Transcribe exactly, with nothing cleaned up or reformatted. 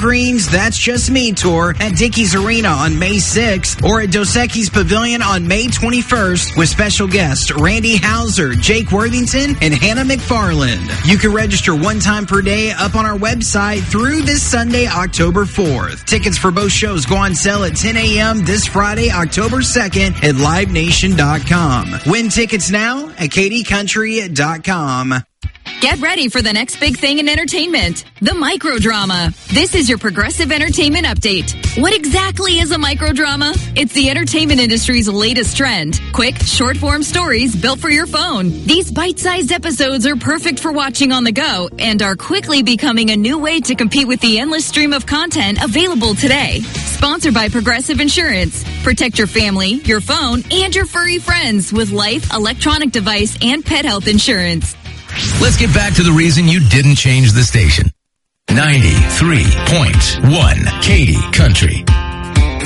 Green's That's Just Me tour at Dickies Arena on May sixth or at Dos Equis Pavilion on May twenty-first with special guests Randy Houser, Jake Worthington, and Hannah McFarland. You can register one time per day up on our website through this Sunday, October fourth. Tickets for both shows go on sale at ten a.m. this Friday, October second at live nation dot com. Win tickets now at k d country dot com. Get ready for the next big thing in entertainment, the microdrama. This is your Progressive Entertainment Update. What exactly is a microdrama? It's the entertainment industry's latest trend. Quick, short-form stories built for your phone. These bite-sized episodes are perfect for watching on the go and are quickly becoming a new way to compete with the endless stream of content available today. Sponsored by Progressive Insurance. Protect your family, your phone, and your furry friends with life, electronic device, and pet health insurance. Let's get back to the reason you didn't change the station. ninety-three point one Katy Country.